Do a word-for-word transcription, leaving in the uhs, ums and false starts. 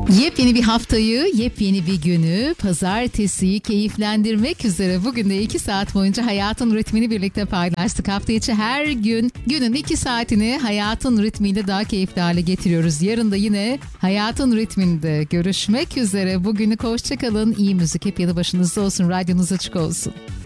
Yepyeni bir haftayı, yepyeni bir günü, pazartesiyi keyiflendirmek üzere bugün de iki saat boyunca hayatın ritmini birlikte paylaştık. Hafta içi her gün günün iki saatini hayatın ritmiyle daha keyifli hale getiriyoruz. Yarın da yine hayatın ritminde görüşmek üzere. Bugünlük hoşça kalın. İyi müzik hep yanı başınızda olsun. Radyonuz açık olsun.